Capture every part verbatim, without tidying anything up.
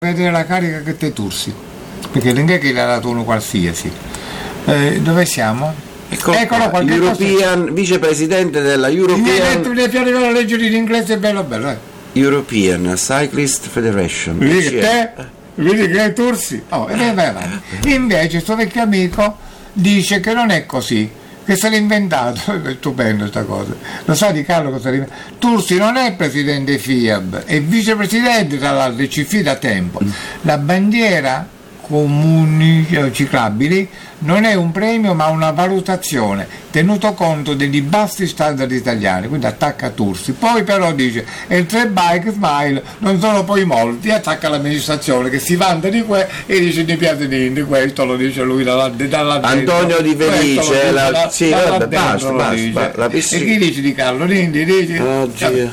vedere la carica che te Tursi, perché non è che l'ha dato uno qualsiasi. Eh, dove siamo? Ecco, Eccolo qua, European, cosa... vicepresidente della European. Mi devi arrivare a leggere in inglese, è bello bello. Eh. European Cyclist Federation. Vedi che te, vedi che è Tursi. Oh, e vai, vai, vai. Invece suo vecchio amico dice che non è così, che se l'ha inventato. È stupendo sta cosa. Lo sa Di Carlo cosa l'ha Tursi non è presidente F I A B, è vicepresidente tra l'altro C F I da tempo. La bandiera comuni ciclabili non è un premio ma una valutazione tenuto conto degli bassi standard italiani, quindi attacca Tursi. Poi però dice e il tre bike smile non sono poi molti, attacca l'amministrazione che si vanta di questo e dice di piace di questo, lo dice lui dalla, dalla Antonio Di Felice la, da, sì, vabbè, basta, basta, la e chi dice Di Carlo Rindi dice oh, dai,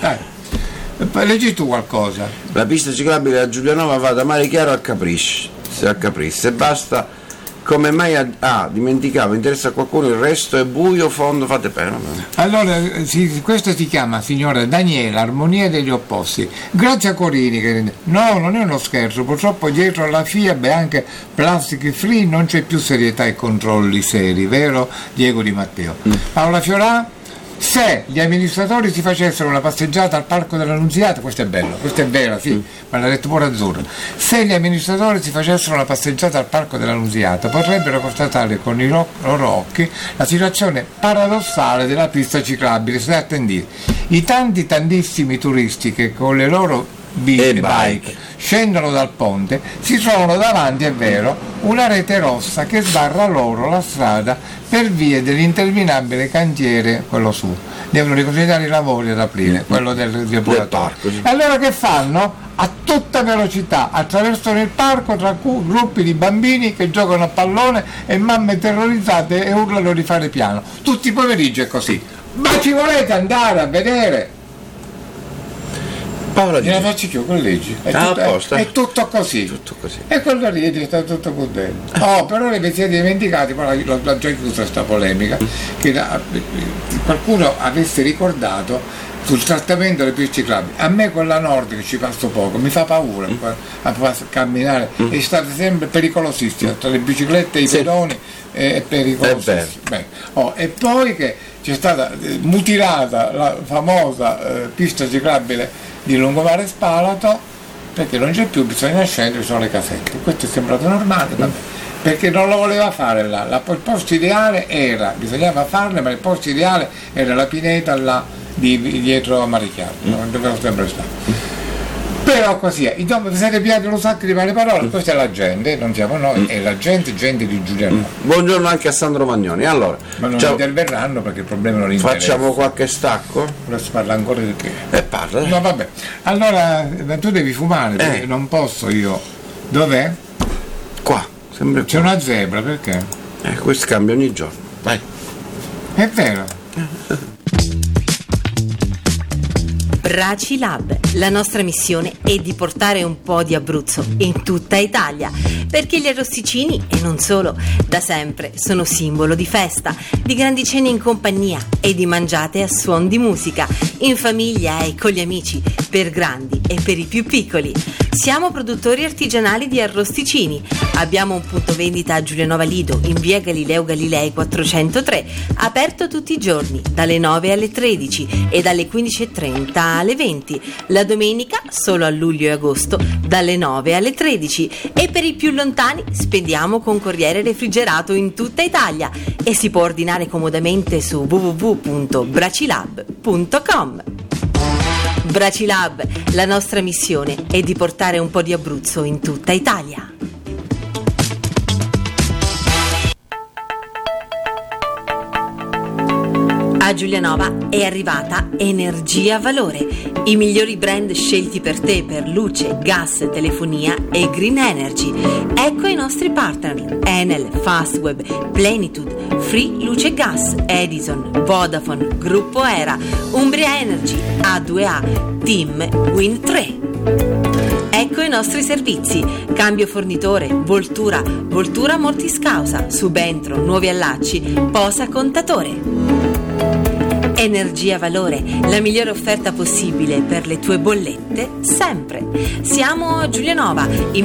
dai. Leggi tu qualcosa. La pista ciclabile a Giulianova va da Mare Chiaro a Capricci a Capricci e basta. Come mai a... ah, dimenticavo, interessa a qualcuno, il resto è buio, fondo, fate pena. Allora, sì, questo si chiama, signora Daniela, Armonia degli opposti. Grazie a Corini che... No, non è uno scherzo, purtroppo dietro alla F I A B e anche Plastic Free non c'è più serietà e controlli seri, vero Diego Di Matteo? Mm. Paola Fiorà, se gli amministratori si facessero una passeggiata al Parco dell'Annunziata, questo è bello, questo è vero, sì, ma l'ha detto pure Azzurro, se gli amministratori si facessero una passeggiata al Parco dell'Annunziata potrebbero constatare con i loro occhi la situazione paradossale della pista ciclabile, state attenditi, i tanti tantissimi turisti che con le loro bike, bike scendono dal ponte si trovano davanti, è vero, una rete rossa che sbarra loro la strada per via dell'interminabile cantiere, quello su, devono riconsiderare i lavori ad aprire, quello del depuratore. E allora che fanno? A tutta velocità attraversano il parco tra cu- gruppi di bambini che giocano a pallone e mamme terrorizzate e urlano di fare piano. Tutti i pomeriggi è così. Ma ci volete andare a vedere? Paola gliela faccio io con leggi, è, ah, tutto, è, è tutto così. tutto così e quello ride, sta tutto contento. Oh, però vi siete dimenticati, poi l'ho, l'ho già chiusa questa polemica, che la, qualcuno avesse ricordato sul trattamento delle piste ciclabili. A me quella nord che ci passo poco mi fa paura mm. a, a camminare, mm. è stata sempre pericolosissima tra le biciclette e i sì. pedoni, è pericolosissima. Oh, e poi che c'è stata eh, mutilata la famosa eh, pista ciclabile di Lungomare Spalato, perché non c'è più, bisogna scendere, sono le casette. Questo è sembrato normale, vabbè, perché non lo voleva fare là. La, il posto ideale era, bisognava farle, ma il posto ideale era la pineta là di, dietro a Mare Chiaro, mm. dove lo sempre stato. Però così è, insomma, vi siete piatti un sacco di varie parole, questa è la gente, non siamo noi, mm. è la gente, gente di Giuliano. Mm. Buongiorno anche a Sandro Magnoni. Allora, ma non ciao. interverranno perché il problema non interessa. Facciamo qualche stacco? Adesso parla ancora di che? Eh, parla. No, vabbè. Allora, tu devi fumare, perché eh. non posso io. Dov'è? Qua, sempre qua. C'è una zebra, perché? Eh, questo cambia ogni giorno. Vai. È vero. Bracilab, la nostra missione è di portare un po' di Abruzzo in tutta Italia, perché gli arrosticini, e non solo, da sempre sono simbolo di festa, di grandi cene in compagnia e di mangiate a suon di musica, in famiglia e con gli amici, per grandi e per i più piccoli. Siamo produttori artigianali di arrosticini. Abbiamo un punto vendita a Giulianova Lido, in via Galileo Galilei quattrocentotre, aperto tutti i giorni, dalle nove alle tredici e dalle quindici e trenta alle venti. La domenica, solo a luglio e agosto, dalle nove alle tredici. E per i più lontani, spendiamo con corriere refrigerato in tutta Italia e si può ordinare comodamente su w w w punto bracilab punto com. Bracilab, la nostra missione è di portare un po' di Abruzzo in tutta Italia. A Giulianova è arrivata Energia Valore, i migliori brand scelti per te per luce, gas, telefonia e green energy. Ecco i nostri partner: Enel, Fastweb, Plenitude, Free Luce Gas, Edison, Vodafone, Gruppo Era, Umbria Energy, A due A, Team, Win tre. Ecco i nostri servizi: cambio fornitore, voltura, voltura mortis causa, subentro, nuovi allacci, posa contatore. Energia Valore, la migliore offerta possibile per le tue bollette sempre. Siamo a Giulianova, in